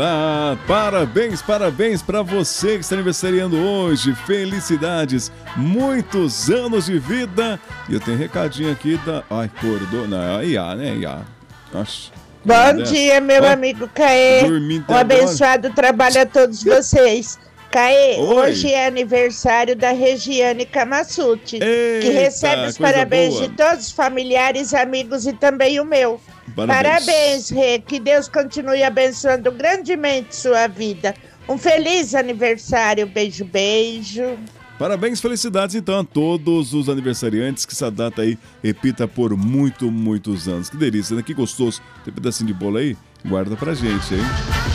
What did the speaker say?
Parabéns para você que está aniversariando hoje. Felicidades, muitos anos de vida. E eu tenho um recadinho aqui da... Ai, acordou. Não, a IA, né, IA? Bom dia, meu amigo Caê. Um abençoado trabalho a todos vocês. Caê, hoje é aniversário da Regiane Camassuti, que recebe os parabéns de todos os familiares, amigos e também o meu. Parabéns, Rê. Que Deus continue abençoando grandemente sua vida. Um feliz aniversário. Beijo, beijo. Parabéns, felicidades então a todos os aniversariantes, que essa data aí repita por muitos anos. Que delícia, né? Que gostoso. Tem um pedacinho de bolo aí? Guarda pra gente, hein?